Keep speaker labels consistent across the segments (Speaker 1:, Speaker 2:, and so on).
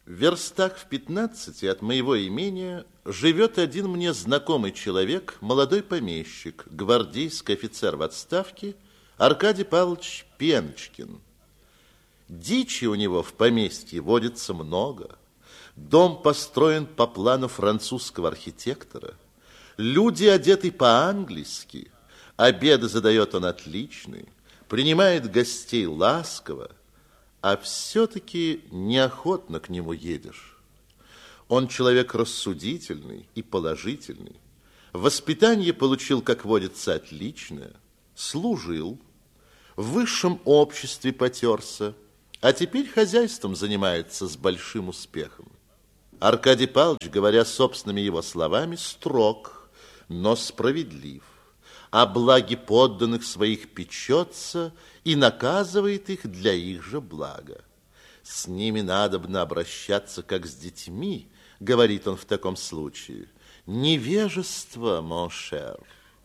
Speaker 1: В верстах в 15 от моего имения живет один мне знакомый человек, молодой помещик, гвардейский офицер в отставке, Аркадий Павлович Пеночкин. Дичи у него в поместье водится много. Дом построен по плану французского архитектора. Люди одеты по-английски. Обеды задает он отличные. Принимает гостей ласково. А все-таки неохотно к нему едешь. Он человек рассудительный и положительный. Воспитание получил, как водится, отличное. Служил. В высшем обществе потерся. А теперь хозяйством занимается с большим успехом. Аркадий Павлович, говоря собственными его словами, строг, но справедлив. О благе подданных своих печется и наказывает их для их же блага. С ними надобно обращаться, как с детьми, говорит он в таком случае. Невежество, mon cher.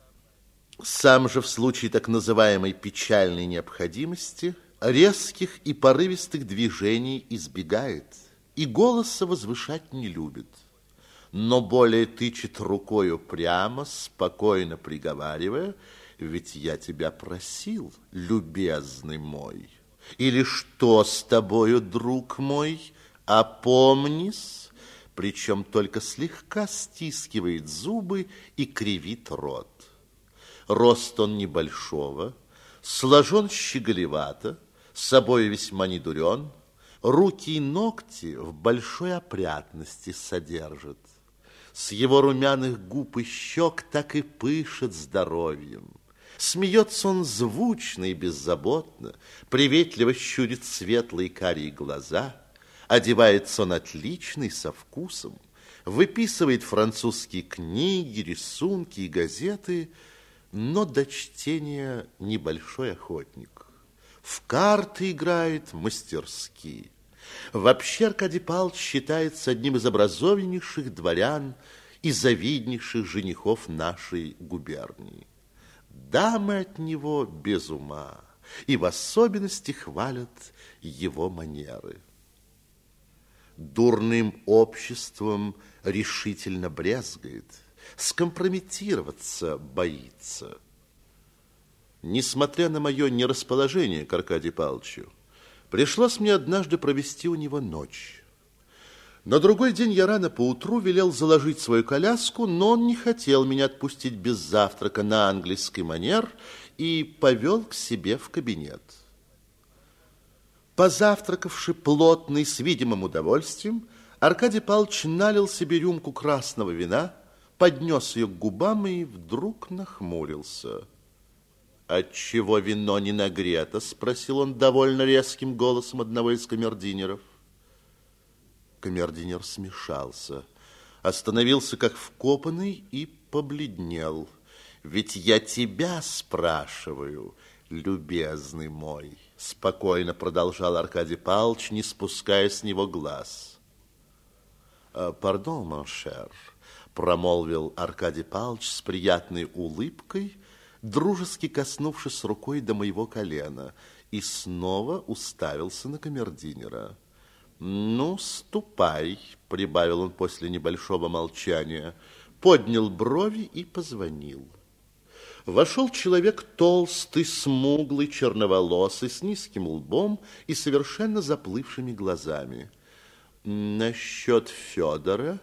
Speaker 1: Сам же в случае так называемой печальной необходимости резких и порывистых движений избегает и голоса возвышать не любит, но более тычет рукою прямо, спокойно приговаривая: ведь я тебя просил, любезный мой. Или что с тобою, друг мой, опомнись, причем только слегка стискивает зубы и кривит рот. Рост он небольшого, сложен щеголевато, собой весьма недурен, руки и ногти в большой опрятности содержит. С его румяных губ и щек так и пышет здоровьем. Смеется он звучно и беззаботно, приветливо щурит светлые карие глаза, одевается он отлично и со вкусом, выписывает французские книги, рисунки и газеты, но до чтения небольшой охотник. В карты играет мастерски. Вообще Аркадий Павлович считается одним из образованнейших дворян и завиднейших женихов нашей губернии. Дамы от него без ума, и в особенности хвалят его манеры. Дурным обществом решительно брезгает, скомпрометироваться боится. Несмотря на мое нерасположение к Аркадию Павловичу, пришлось мне однажды провести у него ночь. На другой день я рано поутру велел заложить свою коляску, но он не хотел меня отпустить без завтрака на английский манер и повел к себе в кабинет. Позавтракавши плотно и с видимым удовольствием, Аркадий Павлович налил себе рюмку красного вина, поднес ее к губам и вдруг нахмурился. «Отчего вино не нагрето?» — спросил он довольно резким голосом одного из камердинеров. Камердинер смешался, остановился как вкопанный и побледнел. «Ведь я тебя спрашиваю, любезный мой», — спокойно продолжал Аркадий Павлович, не спуская с него глаз. «Пардон, mon cher», — промолвил Аркадий Павлович с приятной улыбкой, дружески коснувшись рукой до моего колена, и снова уставился на камердинера. «Ну, ступай», — прибавил он после небольшого молчания, поднял брови и позвонил. Вошел человек толстый, смуглый, черноволосый, с низким лбом и совершенно заплывшими глазами. «Насчет Федора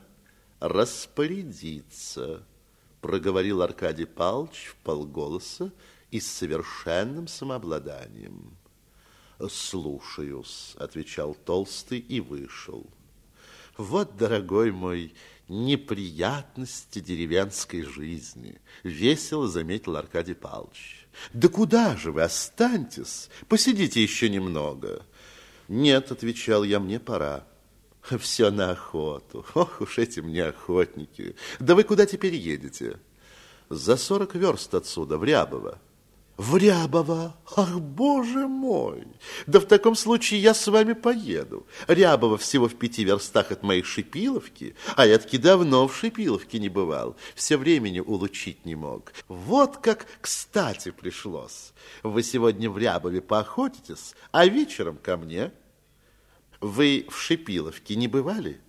Speaker 1: распорядиться», — проговорил Аркадий Павлович вполголоса и с совершенным самообладанием. «Слушаюсь», — отвечал толстый и вышел. «Вот, дорогой мой, неприятности деревенской жизни», — весело заметил Аркадий Павлович. «Да куда же вы, останьтесь, посидите еще немного». «Нет», — отвечал я, — «мне пора». «Все на охоту. Ох уж эти мне охотники. Да вы куда теперь едете?» «За 40 верст отсюда, в Рябово». «В Рябово? Ах, боже мой! Да в таком случае я с вами поеду. Рябово всего в 5 верстах от моей Шипиловки, а я таки давно в Шипиловке не бывал. Все времени улучить не мог. Вот как кстати пришлось. Вы сегодня в Рябове поохотитесь, а вечером ко мне». Вы в Шипиловке не бывали?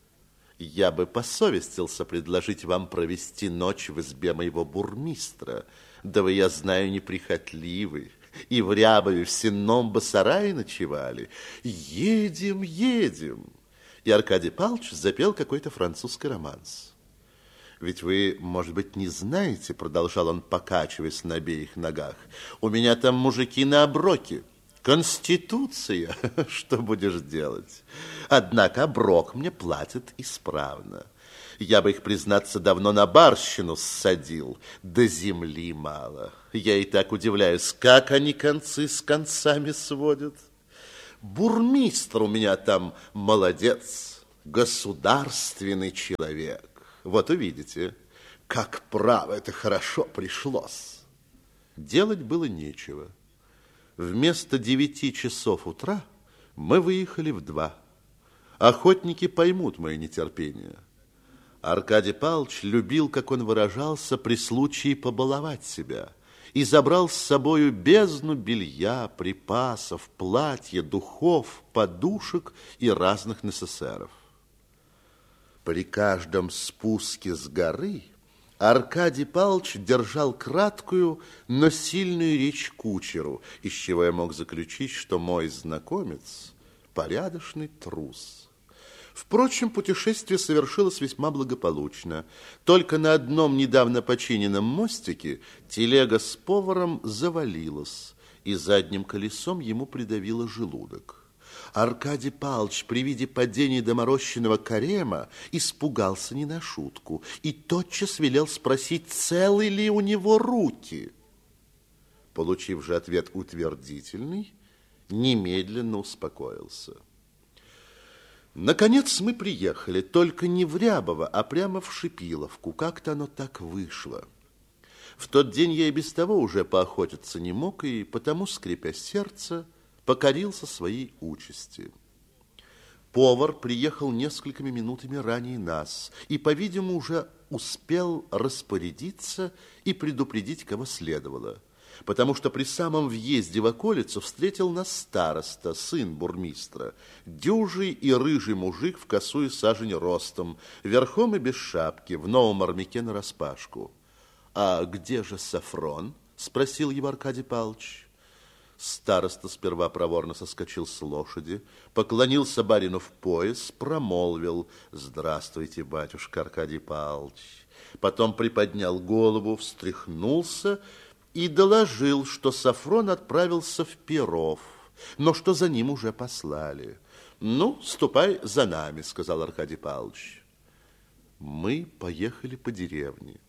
Speaker 1: Я бы посовестился предложить вам провести ночь в избе моего бурмистра. Да вы, я знаю, неприхотливы. И в Рябове в сенном басарае ночевали. Едем, едем. И Аркадий Павлович запел какой-то французский романс. Ведь вы, может быть, не знаете, продолжал он, покачиваясь на обеих ногах, у меня там мужики на оброке. Конституция, что будешь делать? Однако оброк мне платят исправно. Я бы их, признаться, давно на барщину ссадил, до земли мало. Я и так удивляюсь, как они концы с концами сводят. Бурмистр у меня там молодец, государственный человек. Вот увидите, как право это хорошо пришлось. Делать было нечего. Вместо 9 часов утра мы выехали в 2. Охотники поймут мое нетерпение. Аркадий Павлович любил, как он выражался, при случае побаловать себя и забрал с собою бездну белья, припасов, платья, духов, подушек и разных несессеров. При каждом спуске с горы Аркадий Павлович держал краткую, но сильную речь кучеру, из чего я мог заключить, что мой знакомец – порядочный трус. Впрочем, путешествие совершилось весьма благополучно. Только на одном недавно починенном мостике телега с поваром завалилась, и задним колесом ему придавило желудок. Аркадий Павлович при виде падения доморощенного карема испугался не на шутку и тотчас велел спросить, целы ли у него руки. Получив же ответ утвердительный, немедленно успокоился. Наконец мы приехали, только не в Рябово, а прямо в Шипиловку. Как-то оно так вышло. В тот день я и без того уже поохотиться не мог, и потому, скрипя сердце, покорился своей участи. Повар приехал несколькими минутами ранее нас и, по-видимому, уже успел распорядиться и предупредить, кого следовало, потому что при самом въезде в околицу встретил нас староста, сын бурмистра, дюжий и рыжий мужик в косую сажень ростом, верхом и без шапки, в новом армяке нараспашку. «А где же Сафрон?» – спросил его Аркадий Павлович. Староста сперва проворно соскочил с лошади, поклонился барину в пояс, промолвил: «Здравствуйте, батюшка Аркадий Павлович». Потом приподнял голову, встряхнулся и доложил, что Сафрон отправился в Перов, но что за ним уже послали. «Ну, ступай за нами», — сказал Аркадий Павлович. Мы поехали по деревне.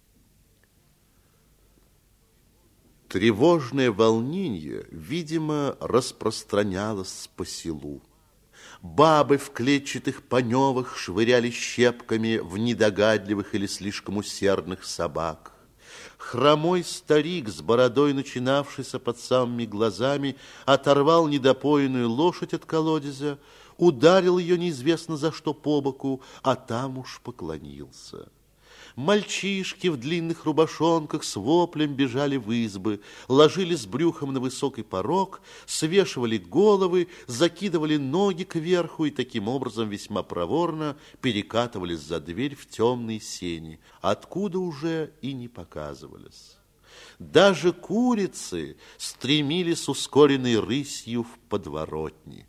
Speaker 1: Тревожное волнение, видимо, распространялось по селу. Бабы в клетчатых паневах швыряли щепками в недогадливых или слишком усердных собак. Хромой старик с бородой, начинавшийся под самыми глазами, оторвал недопоенную лошадь от колодезя, ударил ее неизвестно за что по боку, а там уж поклонился. Мальчишки в длинных рубашонках с воплем бежали в избы, ложились брюхом на высокий порог, свешивали головы, закидывали ноги кверху и таким образом весьма проворно перекатывались за дверь в темные сени, откуда уже и не показывались. Даже курицы стремились ускоренной рысью в подворотни.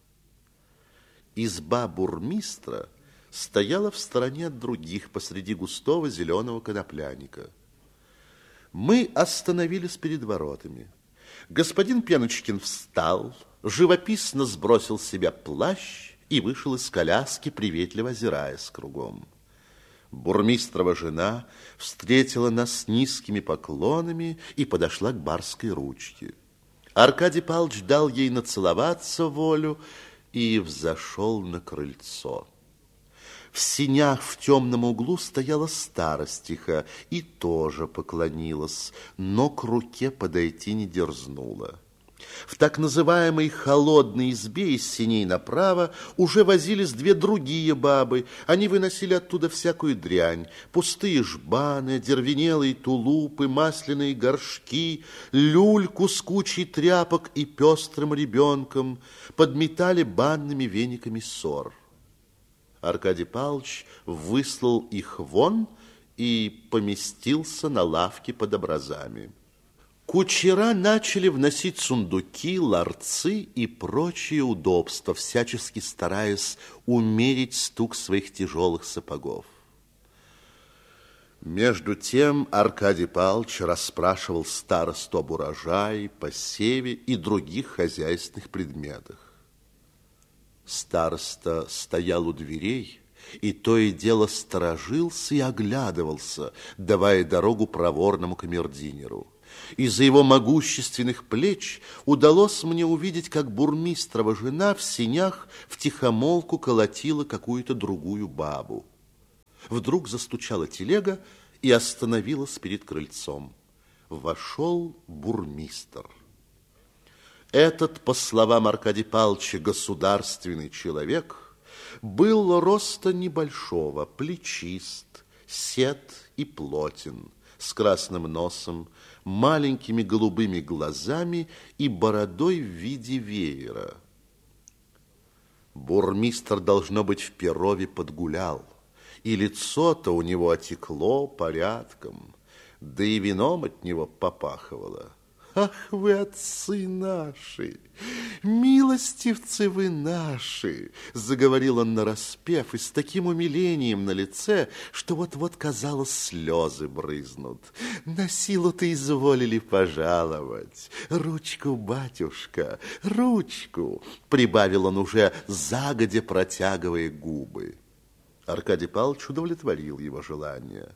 Speaker 1: Изба бурмистра стояла в стороне от других посреди густого зеленого коноплянника. Мы остановились перед воротами. Господин Пеночкин встал, живописно сбросил с себя плащ и вышел из коляски, приветливо озираясь кругом. Бурмистрова жена встретила нас с низкими поклонами и подошла к барской ручке. Аркадий Павлович дал ей нацеловаться волю и взошел на крыльцо. В сенях в темном углу стояла старостиха и тоже поклонилась, но к руке подойти не дерзнула. В так называемой холодной избе из сеней направо уже возились две другие бабы. Они выносили оттуда всякую дрянь: пустые жбаны, дервенелые тулупы, масляные горшки, люльку с кучей тряпок и пестрым ребенком, подметали банными вениками сор. Аркадий Павлович выслал их вон и поместился на лавке под образами. Кучера начали вносить сундуки, ларцы и прочие удобства, всячески стараясь умерить стук своих тяжелых сапогов. Между тем Аркадий Павлович расспрашивал старосту об урожае, посеве и других хозяйственных предметах. Староста стоял у дверей и то и дело сторожился и оглядывался, давая дорогу проворному камердинеру. Из-за его могущественных плеч удалось мне увидеть, как бурмистрова жена в сенях втихомолку колотила какую-то другую бабу. Вдруг застучала телега и остановилась перед крыльцом. Вошел бурмистр. Этот, по словам Аркадия Павловича, государственный человек был роста небольшого, плечист, сед и плотен, с красным носом, маленькими голубыми глазами и бородой в виде веера. Бурмистр, должно быть, в Перове подгулял, и лицо-то у него отекло порядком, да и вином от него попахивало. Ах вы, отцы наши, милостивцы вы наши, заговорил он нараспев и с таким умилением на лице, что вот-вот, казалось, слезы брызнут. На силу-то изволили пожаловать. Ручку, батюшка, ручку, прибавил он уже загодя, протягивая губы. Аркадий Павлович удовлетворил его желание.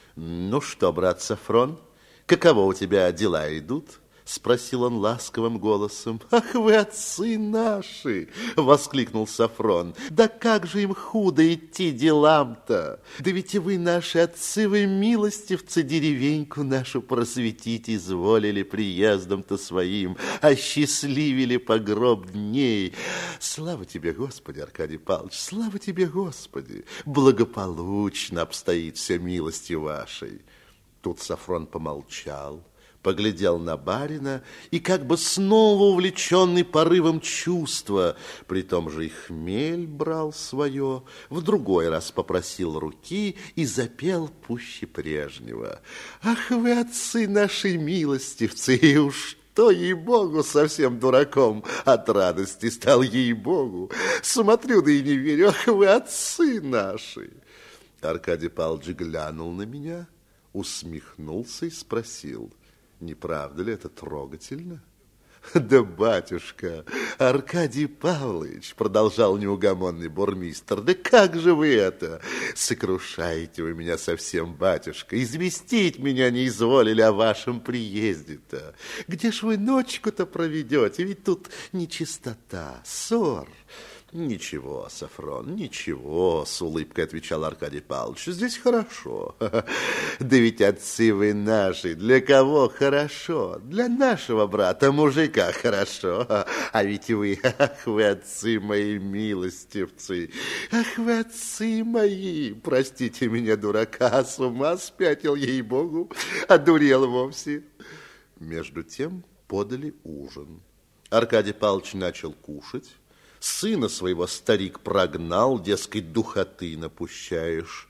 Speaker 1: Ну что, брат Сафрон, каково у тебя дела идут? Спросил он ласковым голосом. Ах вы, отцы наши! Воскликнул Сафрон. Да как же им худо идти делам-то? Да ведь и вы, наши отцы, вы милостивцы, деревеньку нашу просветить изволили приездом-то своим, осчастливили погроб дней. Слава тебе, Господи, Аркадий Павлович, слава тебе, Господи! Благополучно обстоит все милости вашей. Тут Сафрон помолчал, поглядел на барина и, как бы снова увлеченный порывом чувства, при том же и хмель брал свое, в другой раз попросил руки и запел пуще прежнего. Ах вы, отцы наши милостивцы, и уж то, ей-богу, совсем дураком от радости стал, ей-богу. Смотрю, да и не верю, ах вы, отцы наши. Аркадий Павлович глянул на меня, усмехнулся и спросил: не правда ли это трогательно? Да, батюшка, Аркадий Павлович, продолжал неугомонный бурмистр, да как же вы это? Сокрушаете вы меня совсем, батюшка, известить меня не изволили о вашем приезде-то. Где ж вы ночку-то проведете? Ведь тут нечистота, ссор. Ничего, Сафрон, ничего, с улыбкой отвечал Аркадий Павлович, здесь хорошо. Да ведь отцы вы наши, для кого хорошо? Для нашего брата, мужика хорошо. А ведь вы, ах вы, отцы мои милостивцы, ах вы, отцы мои, простите меня, дурака, с ума спятил, ей-богу, одурел вовсе. Между тем подали ужин. Аркадий Павлович начал кушать. Сына своего старик прогнал, дескать, духоты напущаешь.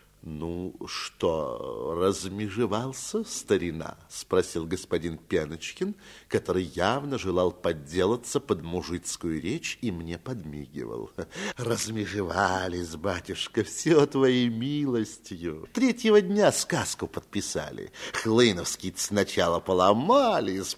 Speaker 1: Ну что, размежевался, старина? Спросил господин Пеночкин, который явно желал подделаться под мужицкую речь и мне подмигивал. Размежевались, батюшка, все твоей милостью. Третьего дня сказку подписали. Хлыновские сначала поломались,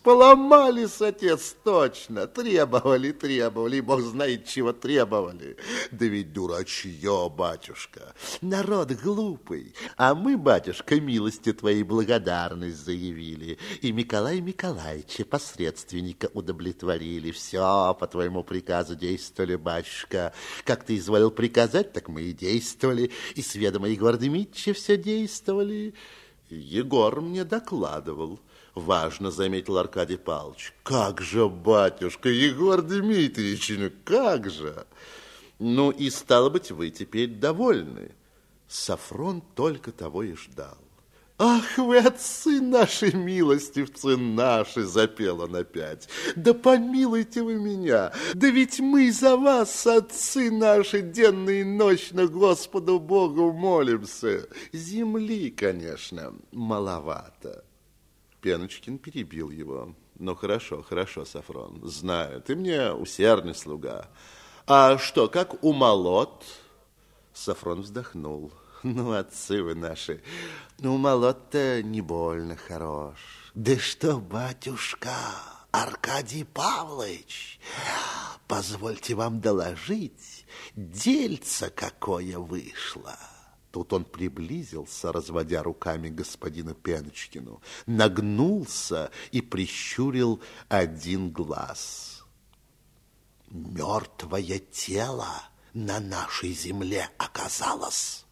Speaker 1: отец, точно. Требовали, бог знает, чего требовали. Да ведь дурачье, батюшка, народ глупый. А мы, батюшка, милости твоей благодарность заявили. И Николая Николаевича, посредственника, удовлетворили. Все по твоему приказу действовали, батюшка. Как ты изволил приказать, так мы и действовали. И с ведома Егора Дмитрича все действовали. Егор мне докладывал. Важно, заметил Аркадий Павлович. Как же, батюшка, Егор Дмитриевич, ну как же? Ну и стало быть, вы теперь довольны. Сафрон только того и ждал. Ах, вы, отцы наши, милостивцы наши, запел он опять. Да помилуйте вы меня, да ведь мы за вас, отцы наши, денно и ночно Господу Богу молимся. Земли, конечно, маловато. Пеночкин перебил его. Ну, хорошо, хорошо, Сафрон, знаю, ты мне усердный слуга. А что, как умолот? Сафрон вздохнул. Ну, отцы вы наши, ну, молот-то не больно хорош. Да что, батюшка, Аркадий Павлович, позвольте вам доложить, дельце какое вышло. Тут он приблизился, разводя руками господину Пеночкину, нагнулся и прищурил один глаз. Мертвое тело на нашей земле оказалось.